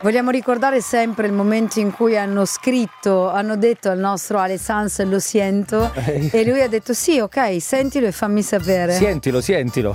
Vogliamo ricordare sempre il momento in cui hanno detto al nostro Ale Sans lo siento e lui ha detto sì, ok, sentilo e fammi sapere. Sentilo. Sentilo.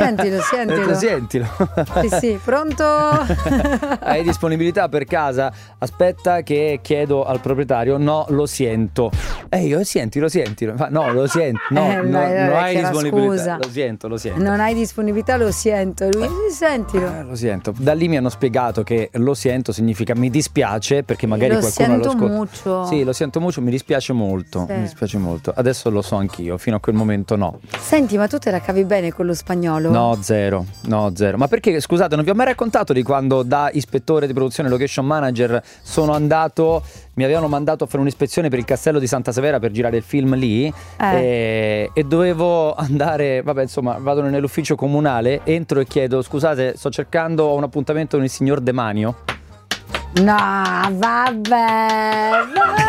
Sì, pronto? Hai disponibilità per casa? Aspetta che chiedo al proprietario. No, lo sento. Io sentilo. No, lo sento. No, non hai disponibilità. Scusa. Lo sento. Non hai disponibilità, lo sento. Lui sentilo. Lo sento. Da lì mi hanno spiegato che lo sento significa mi dispiace, perché magari qualcuno lo mucho. Sì, lo sento molto, mi dispiace molto. Sì. Mi dispiace molto. Adesso lo so anch'io, fino a quel momento no. Senti, ma tu te la cavi bene con lo spagnolo? No, zero. Ma perché, scusate, non vi ho mai raccontato di quando da ispettore di produzione, location manager, sono andato, mi avevano mandato a fare un'ispezione per il castello di Santa Severa per girare il film lì e dovevo andare, vabbè, insomma, vado nell'ufficio comunale, entro e chiedo: scusate, sto cercando un appuntamento con il signor Demanio. No, vabbè.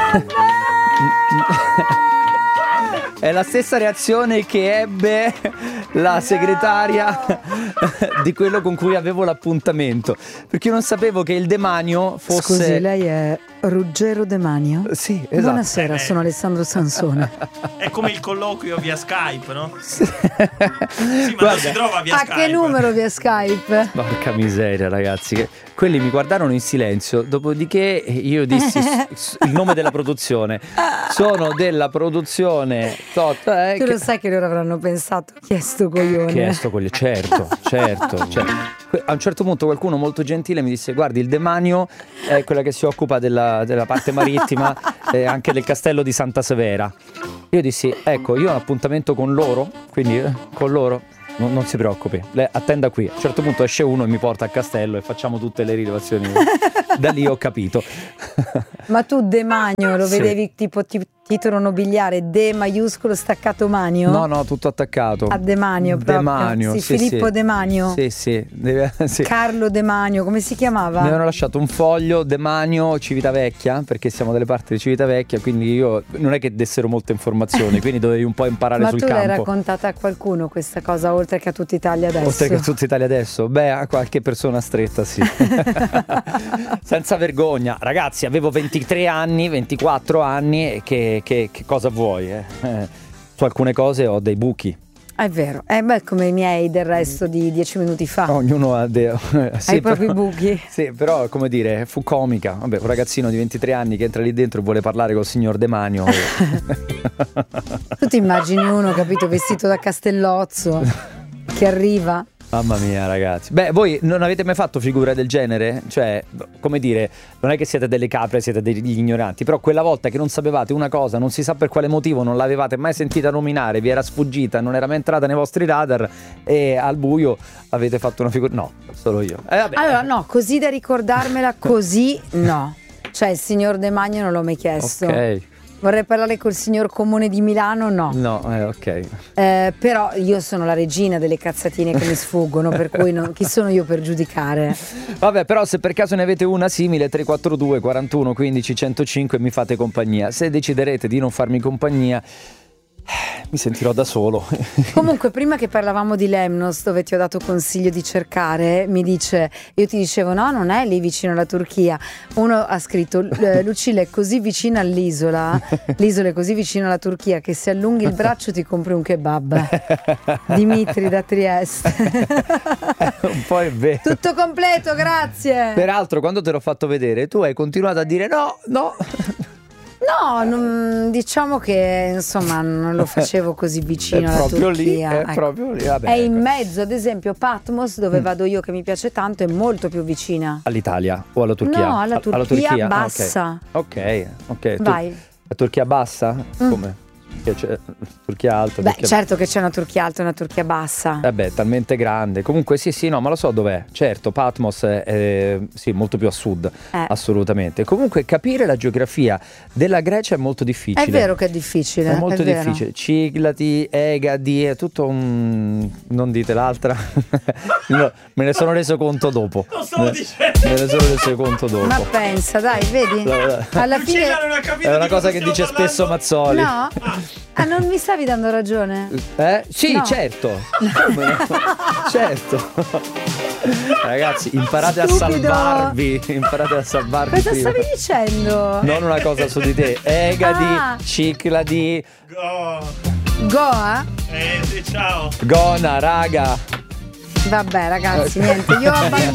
È la stessa reazione che ebbe la segretaria di quello con cui avevo l'appuntamento, perché io non sapevo che il Demanio fosse... Scusi, lei è Ruggero Demanio? Sì, esatto. Buonasera, sono Alessandro Sansone. È come il colloquio via Skype, no? Sì, ma guarda, non si trova via Skype. A che numero via Skype? Porca miseria, ragazzi, che quelli mi guardarono in silenzio, dopodiché io dissi il nome della produzione. Sono della produzione tu lo sai che loro avranno pensato chi è sto coglione? Certo. A un certo punto qualcuno molto gentile mi disse: guardi, il Demanio è quella che si occupa della parte marittima e anche del castello di Santa Severa. Io dissi: ecco, io ho un appuntamento con loro, quindi con loro non si preoccupi, lei attenda qui. A un certo punto esce uno e mi porta al castello e facciamo tutte le rilevazioni. Da lì ho capito. Ma tu Demanio lo Sì. vedevi tipo titolo nobiliare De maiuscolo staccato Manio? No, tutto attaccato. A Demanio proprio. Demanio, sì, sì, Filippo sì. Demanio. Sì. Carlo Demanio, come si chiamava? Mi avevano lasciato un foglio, Demanio, Civitavecchia, perché siamo delle parti di Civitavecchia, quindi io non è che dessero molte informazioni, quindi dovevi un po' imparare sul campo. Ma tu l'hai raccontata a qualcuno questa cosa, oltre che a tutta Italia adesso? Oltre che a tutta Italia adesso? Beh, a qualche persona stretta, sì. Senza vergogna. Ragazzi, avevo 23 anni, 24 anni, e che cosa vuoi? Su alcune cose ho dei buchi. È vero, beh, come i miei del resto di 10 minuti fa. Ognuno ha sì, hai proprio i buchi. Sì, però come dire, fu comica. Vabbè, un ragazzino di 23 anni che entra lì dentro e vuole parlare col signor Demanio. Tu ti immagini uno, capito, vestito da Castellozzo che arriva? Mamma mia, ragazzi. Beh, voi non avete mai fatto figure del genere? Cioè, come dire, non è che siete delle capre, siete degli ignoranti, però quella volta che non sapevate una cosa, non si sa per quale motivo, non l'avevate mai sentita nominare, vi era sfuggita, non era mai entrata nei vostri radar e al buio avete fatto una figura... No, solo io. Vabbè. Allora, no, così da ricordarmela così, no. Cioè, il signor Demanio non l'ho mai chiesto. Ok. Vorrei parlare col signor Comune di Milano, no. No, ok. Però io sono la regina delle cazzatine che mi sfuggono, per cui chi sono io per giudicare? Vabbè, però se per caso ne avete una simile, 342 41 15 105, mi fate compagnia. Se deciderete di non farmi compagnia, mi sentirò da solo. Comunque, prima che parlavamo di Lemnos, dove ti ho dato consiglio di cercare, mi dice, io ti dicevo no, non è lì vicino alla Turchia. Uno ha scritto Lucilla è così vicina all'isola, l'isola è così vicino alla Turchia che se allunghi il braccio ti compri un kebab. Dimitri da Trieste. Un po' è vero. Tutto completo, grazie. Peraltro, quando te l'ho fatto vedere, tu hai continuato a dire no. No, diciamo che insomma non lo facevo così vicino alla Turchia. È proprio lì, vabbè, è in mezzo, ad esempio Patmos, dove vado io che mi piace tanto, è molto più vicina. All'Italia o alla Turchia? No, alla Turchia bassa. Ok. Vai. La Turchia bassa? Come? Che c'è Turchia alta? Beh, Turchia... certo che c'è una Turchia alta e una Turchia bassa. Vabbè, talmente grande. Comunque sì, no, ma lo so dov'è. Certo, Patmos è sì, molto più a sud, assolutamente. Comunque capire la geografia della Grecia è molto difficile. È vero che è difficile. È molto difficile. Ciglati, Egadi, è tutto un... Non dite l'altra. No, me ne sono reso conto dopo. Lo stavo dicendo. Me ne sono reso conto dopo. Ma pensa, dai, vedi? Alla fine è una cosa che dice spesso Mazzoli. No? Ah, non mi stavi dando ragione? Sì, no. certo. Come no? Certo. Ragazzi, imparate a Stupido. salvarvi. Imparate a salvarvi. Cosa prima. stavi dicendo? Non una cosa su di te. Egadi, Ah. Cicladi, Goa? Sì, ciao. Gona, raga. Vabbè ragazzi, niente, io ho abbandonato